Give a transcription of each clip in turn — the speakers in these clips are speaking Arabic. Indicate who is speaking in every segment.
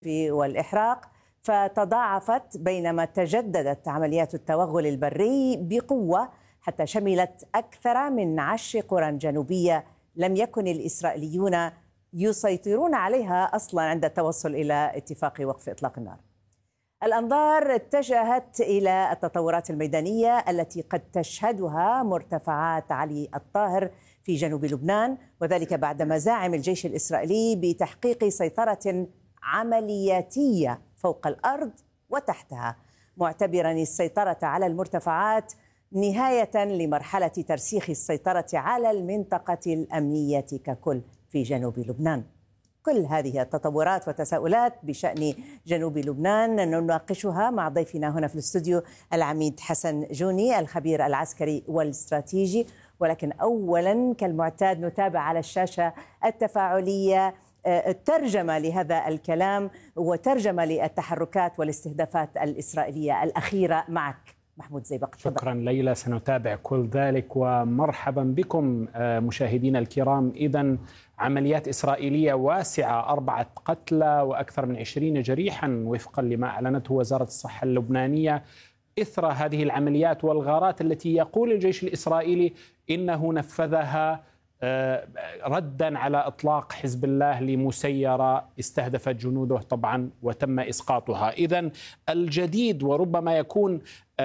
Speaker 1: والإحراق، فتضاعفت بينما تجددت عمليات التوغل البري بقوة حتى شملت أكثر من 10 قرى جنوبية لم يكن الإسرائيليون يسيطرون عليها أصلا عند التوصل إلى اتفاق وقف إطلاق النار. الأنظار اتجهت إلى التطورات الميدانية التي قد تشهدها مرتفعات علي الطاهر في جنوب لبنان، وذلك بعد مزاعم الجيش الإسرائيلي بتحقيق سيطرة عملياتية فوق الأرض وتحتها، معتبرا السيطرة على المرتفعات نهاية لمرحلة ترسيخ السيطرة على المنطقة الأمنية ككل في جنوب لبنان. كل هذه التطورات وتساؤلات بشأن جنوب لبنان نناقشها مع ضيفنا هنا في الاستوديو العميد حسن جوني الخبير العسكري والاستراتيجي. ولكن أولا كالمعتاد نتابع على الشاشة التفاعلية ترجمة لهذا الكلام وترجمة للتحركات والاستهدافات الإسرائيلية الأخيرة معك محمود زيبق.
Speaker 2: شكرا ليلى، سنتابع كل ذلك ومرحبا بكم مشاهدينا الكرام. إذن عمليات إسرائيلية واسعة، 4 قتلى وأكثر من 20 جريحا وفقا لما أعلنته وزارة الصحة اللبنانية إثر هذه العمليات والغارات التي يقول الجيش الإسرائيلي إنه نفذها ردا على إطلاق حزب الله لمسيرة استهدفت جنوده طبعا وتم إسقاطها. إذن الجديد وربما يكون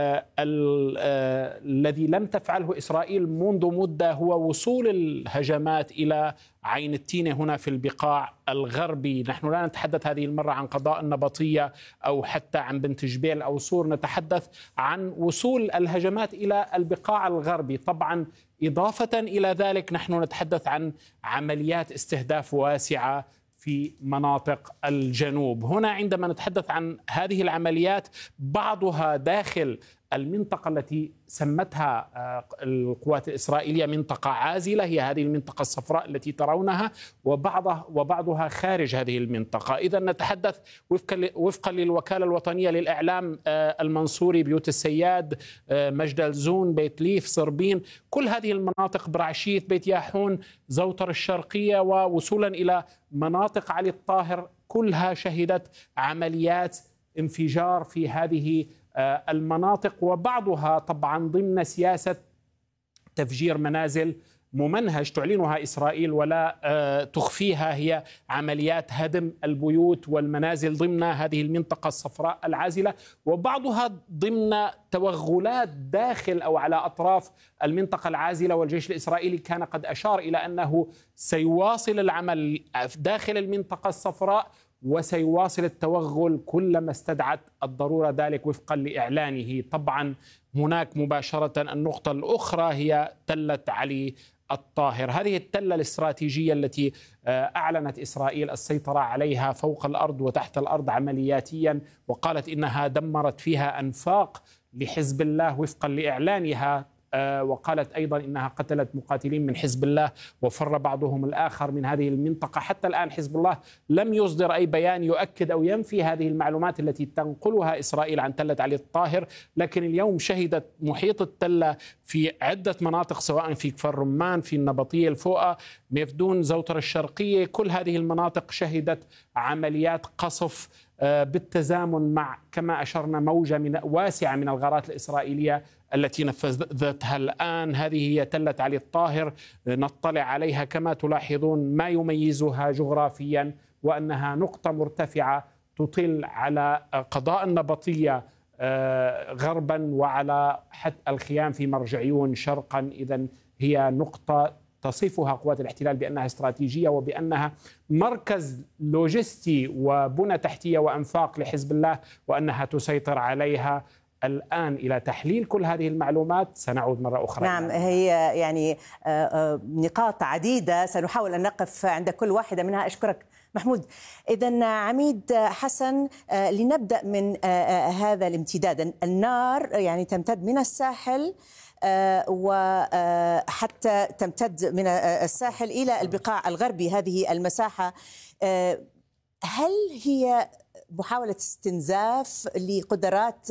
Speaker 2: الذي لم تفعله إسرائيل منذ مدة هو وصول الهجمات إلى عين التينة هنا في البقاع الغربي. نحن لا نتحدث هذه المرة عن قضاء النبطية أو حتى عن بنت جبيل أو صور، نتحدث عن وصول الهجمات إلى البقاع الغربي. طبعا إضافة إلى ذلك نحن نتحدث عن عمليات استهداف واسعة في مناطق الجنوب. هنا عندما نتحدث عن هذه العمليات بعضها داخل المنطقة التي سمتها القوات الإسرائيلية منطقة عازلة، هي هذه المنطقة الصفراء التي ترونها، وبعضها خارج هذه المنطقة. إذا نتحدث وفقا للوكالة الوطنية للإعلام المنصوري، بيوت السياد، مجد الزون، بيت ليف، صربين، كل هذه المناطق، برعشيت، بيت ياحون، زوتر الشرقية، ووصولا إلى مناطق علي الطاهر، كلها شهدت عمليات انفجار في هذه المناطق، وبعضها طبعا ضمن سياسة تفجير منازل ممنهج تعلنها إسرائيل ولا تخفيها، هي عمليات هدم البيوت والمنازل ضمن هذه المنطقة الصفراء العازلة، وبعضها ضمن توغلات داخل أو على أطراف المنطقة العازلة. والجيش الإسرائيلي كان قد أشار إلى أنه سيواصل العمل داخل المنطقة الصفراء وسيواصل التوغل كلما استدعت الضرورة ذلك وفقا لإعلانه. طبعا هناك مباشرة النقطة الأخرى هي تلة علي الطاهر، هذه التلة الاستراتيجية التي أعلنت إسرائيل السيطرة عليها فوق الأرض وتحت الأرض عملياتيا، وقالت إنها دمرت فيها أنفاق لحزب الله وفقا لإعلانها، وقالت أيضا إنها قتلت مقاتلين من حزب الله وفر بعضهم الآخر من هذه المنطقة. حتى الآن حزب الله لم يصدر أي بيان يؤكد أو ينفي هذه المعلومات التي تنقلها إسرائيل عن تلة علي الطاهر، لكن اليوم شهدت محيط التلة في عدة مناطق، سواء في كفر رمان، في النبطية الفوقة، ميفدون، زوتر الشرقية، كل هذه المناطق شهدت عمليات قصف بالتزامن مع كما أشرنا موجة واسعة من الغارات الإسرائيلية التي نفذتها الآن. هذه هي تلة علي الطاهر، نطلع عليها كما تلاحظون ما يميزها جغرافيا وأنها نقطة مرتفعة تطل على قضاء النبطية غربا وعلى حتى الخيام في مرجعيون شرقا. إذن هي نقطة تصفها قوات الاحتلال بأنها استراتيجية وبأنها مركز لوجستي وبنى تحتية وأنفاق لحزب الله، وأنها تسيطر عليها. الآن إلى تحليل كل هذه المعلومات سنعود مرة أخرى.
Speaker 1: نعم، هي يعني نقاط عديدة سنحاول أن نقف عند كل واحدة منها. أشكرك محمود. إذن عميد حسن، لنبدأ من هذا الامتداد. النار يعني تمتد من الساحل وحتى تمتد من الساحل إلى البقاع الغربي، هذه المساحة. هل هي محاولة استنزاف لقدرات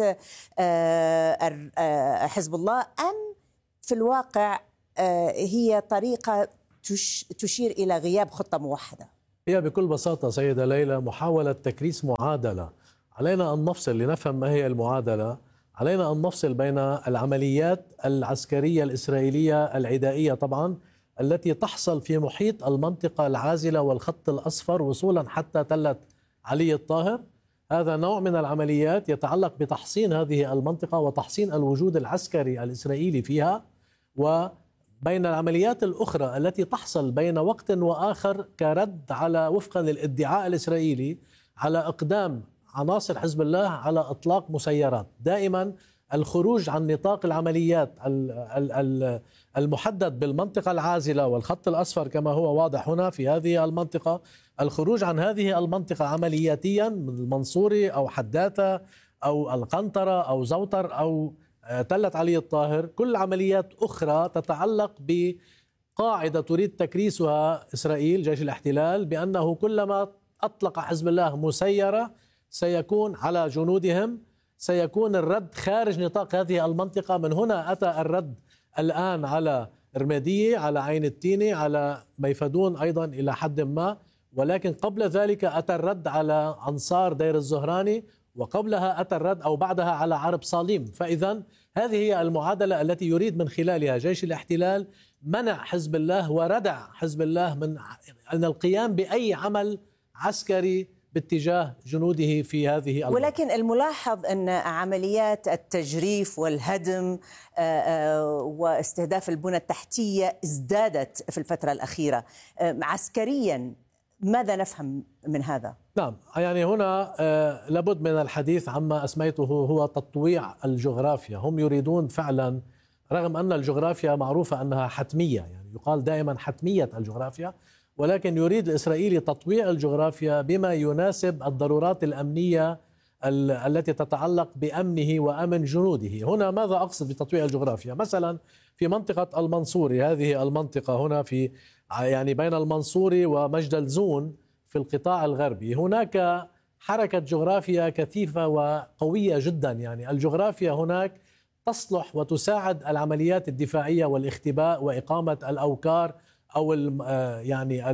Speaker 1: حزب الله أم في الواقع هي طريقة تشير إلى غياب خطة موحدة؟
Speaker 3: هي بكل بساطة سيدة ليلى محاولة تكريس معادلة. علينا أن نفصل لنفهم ما هي المعادلة. علينا أن نفصل بين العمليات العسكرية الإسرائيلية العدائية طبعا التي تحصل في محيط المنطقة العازلة والخط الأصفر وصولا حتى تلة علي الطاهر. هذا نوع من العمليات يتعلق بتحصين هذه المنطقة وتحصين الوجود العسكري الإسرائيلي فيها، وبين العمليات الأخرى التي تحصل بين وقت وآخر كرد على وفقا للادعاء الإسرائيلي على إقدام عناصر حزب الله على إطلاق مسيرات. دائما الخروج عن نطاق العمليات المحدد بالمنطقة العازلة والخط الأصفر كما هو واضح هنا في هذه المنطقة، الخروج عن هذه المنطقة عملياتيا من المنصوري أو حداثة أو القنطرة أو زوتر أو تلة علي الطاهر، كل عمليات أخرى تتعلق بقاعدة تريد تكريسها إسرائيل جيش الاحتلال بأنه كلما أطلق حزب الله مسيرة سيكون على جنودهم، سيكون الرد خارج نطاق هذه المنطقة. من هنا أتى الرد الآن على رمادية، على عين التيني، على ميفدون أيضا إلى حد ما، ولكن قبل ذلك أتى الرد على أنصار دير الزهراني، وقبلها أتى الرد أو بعدها على عرب صاليم. فإذا هذه هي المعادلة التي يريد من خلالها جيش الاحتلال منع حزب الله وردع حزب الله من القيام بأي عمل عسكري باتجاه جنوده في هذه الوقت.
Speaker 1: ولكن الملاحظ أن عمليات التجريف والهدم واستهداف البنى التحتية ازدادت في الفترة الأخيرة. عسكريا ماذا نفهم من هذا؟
Speaker 3: نعم، يعني هنا لابد من الحديث عما أسميته هو تطويع الجغرافيا. هم يريدون فعلا، رغم أن الجغرافيا معروفة أنها حتمية، يعني يقال دائما حتمية الجغرافيا، ولكن يريد الإسرائيلي تطويع الجغرافيا بما يناسب الضرورات الأمنية التي تتعلق بأمنه وأمن جنوده. هنا ماذا أقصد بتطويع الجغرافيا؟ مثلا في منطقة المنصوري، هذه المنطقة هنا في يعني بين المنصوري ومجدل زون في القطاع الغربي، هناك حركة جغرافيا كثيفة وقوية جدا. يعني الجغرافيا هناك تصلح وتساعد العمليات الدفاعية والاختباء وإقامة الأوكار أو يعني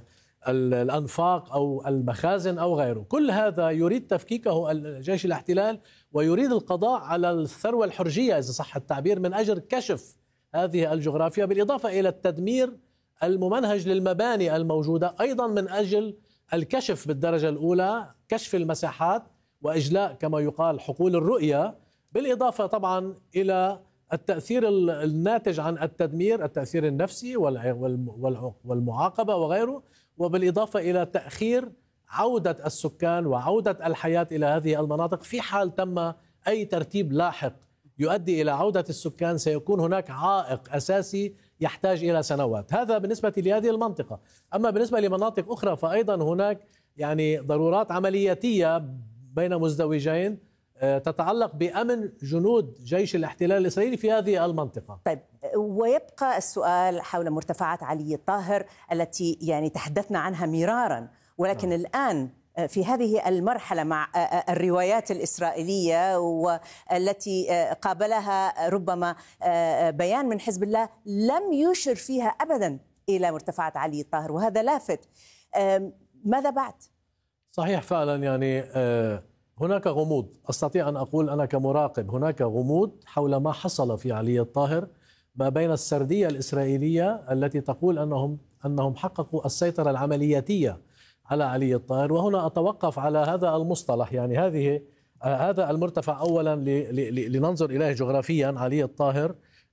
Speaker 3: الأنفاق أو المخازن أو غيره. كل هذا يريد تفكيكه جيش الاحتلال، ويريد القضاء على الثروة الحرجية إذا صح التعبير من أجل كشف هذه الجغرافيا، بالإضافة إلى التدمير الممنهج للمباني الموجودة، أيضا من أجل الكشف بالدرجة الأولى، كشف المساحات وإجلاء كما يقال حقول الرؤية، بالإضافة طبعا إلى التأثير الناتج عن التدمير، التأثير النفسي والمعاقبة وغيره، وبالإضافة إلى تأخير عودة السكان وعودة الحياة إلى هذه المناطق. في حال تم أي ترتيب لاحق يؤدي إلى عودة السكان سيكون هناك عائق أساسي يحتاج إلى سنوات. هذا بالنسبة لهذه المنطقة. أما بالنسبة لمناطق أخرى فأيضا هناك يعني ضرورات عملياتية بين مزدوجين تتعلق بأمن جنود جيش الاحتلال الإسرائيلي في هذه المنطقة.
Speaker 1: طيب، ويبقى السؤال حول مرتفعات علي الطاهر التي يعني تحدثنا عنها مرارا، ولكن الآن في هذه المرحلة مع الروايات الإسرائيلية والتي قابلها ربما بيان من حزب الله لم يشر فيها أبدا إلى مرتفعات علي الطاهر، وهذا لافت. ماذا بعد؟
Speaker 3: صحيح فعلا، يعني هناك غموض. أستطيع أن أقول أنا كمراقب هناك غموض حول ما حصل في علي الطاهر، ما بين السردية الإسرائيلية التي تقول أنهم حققوا السيطرة العملياتية على علي الطاهر. وهنا أتوقف على هذا المصطلح، يعني هذا المرتفع أولا لننظر إليه جغرافيا. علي الطاهر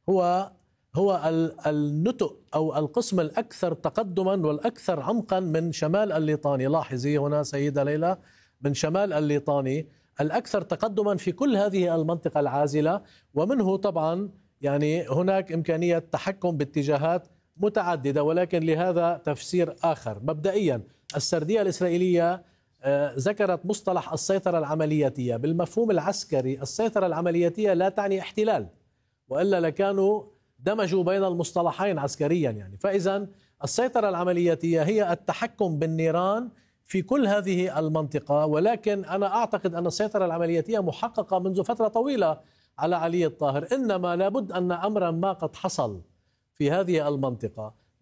Speaker 3: هو النتء أو القسم الأكثر تقدما والأكثر عمقا من شمال الليطاني. لاحظي هنا سيدة ليلى، من شمال الليطاني الأكثر تقدما في كل هذه المنطقة العازلة، ومنه طبعا يعني هناك إمكانية تحكم باتجاهات متعددة، ولكن لهذا تفسير آخر. مبدئيا السردية الإسرائيلية ذكرت مصطلح السيطرة العملياتية. بالمفهوم العسكري السيطرة العملياتية لا تعني احتلال، وإلا لكانوا دمجوا بين المصطلحين عسكريا يعني. فإذا السيطرة العملياتية هي التحكم بالنيران في كل هذه المنطقة، ولكن أنا أعتقد أن السيطرة العملياتية محققة منذ فترة طويلة على علي الطاهر. إنما لابد أن أمرا ما قد حصل في هذه المنطقة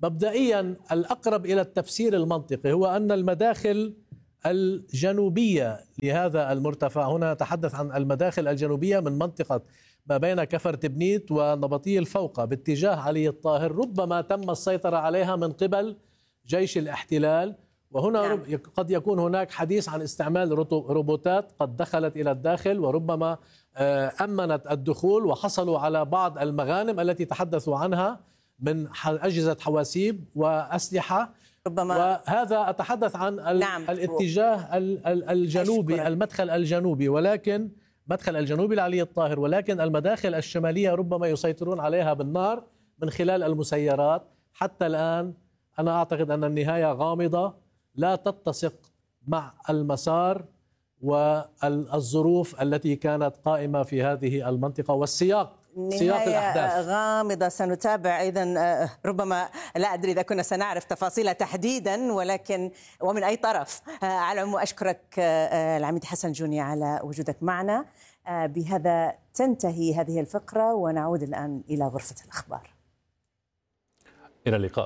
Speaker 3: مبدئيا الأقرب إلى التفسير المنطقي هو أن المداخل الجنوبية لهذا المرتفع، هنا نتحدث عن المداخل الجنوبية من منطقة ما بين كفر تبنيت ونبطي الفوقة باتجاه علي الطاهر، ربما تم السيطرة عليها من قبل جيش الاحتلال. وهنا قد يكون هناك حديث عن استعمال روبوتات قد دخلت إلى الداخل وربما أمنت الدخول، وحصلوا على بعض المغانم التي تحدثوا عنها من أجهزة حواسيب وأسلحة ربما. وهذا أتحدث عن الاتجاه الجنوبي، المدخل الجنوبي، ولكن مدخل الجنوبي لعلي الطاهر، ولكن المداخل الشمالية ربما يسيطرون عليها بالنار من خلال المسيرات. حتى الآن أنا أعتقد أن النهاية غامضة، لا تتسق مع المسار والظروف التي كانت قائمة في هذه المنطقة والسياق، سياق الأحداث
Speaker 1: غامضة. سنتابع أيضا، ربما لا أدري إذا كنا سنعرف تفاصيل تحديدا، ولكن ومن أي طرف. على العموم أشكرك العميد حسن جوني على وجودك معنا. بهذا تنتهي هذه الفقرة، ونعود الآن إلى غرفة الأخبار.
Speaker 4: إلى اللقاء.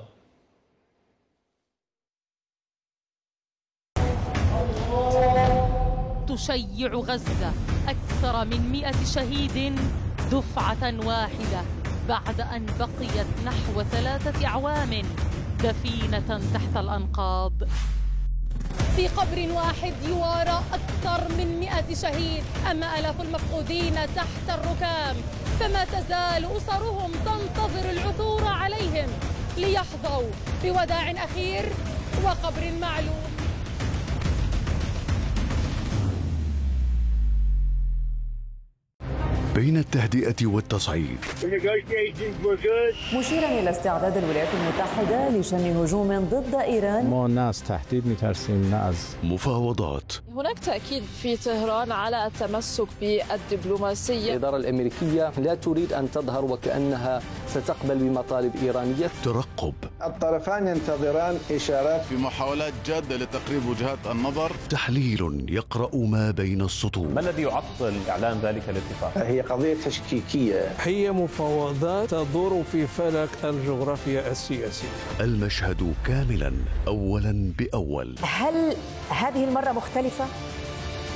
Speaker 5: تشيع غزة أكثر من 100 شهيد دفعة واحدة بعد أن بقيت نحو 3 أعوام دفينة تحت الأنقاض.
Speaker 6: في قبر واحد يوارى أكثر من 100 شهيد، أما آلاف المفقودين تحت الركام، فما تزال أسرهم تنتظر العثور عليهم ليحظوا بوداع أخير وقبر معلوم.
Speaker 7: بين التهدئة والتصعيد،
Speaker 8: مشيرا إلى استعداد الولايات المتحدة لشن هجوم ضد إيران.
Speaker 9: ما الناس تحديد مترسين ناس.
Speaker 7: مفاوضات.
Speaker 10: هناك تأكيد في طهران على التمسك بالدبلوماسية.
Speaker 11: الإدارة الأمريكية لا تريد أن تظهر وكأنها ستقبل بمطالب إيرانية.
Speaker 7: ترقب.
Speaker 12: الطرفان ينتظران إشارات
Speaker 13: في محاولات جادة لتقريب وجهات النظر.
Speaker 7: تحليل يقرأ ما بين السطور.
Speaker 4: ما الذي يعطل إعلان ذلك الاتفاق؟
Speaker 12: هي قضية تشكيكية،
Speaker 14: هي مفاوضات تدور في فلك الجغرافيا السياسية.
Speaker 7: المشهد كاملا أولا بأول.
Speaker 1: هل هذه المرة مختلفة؟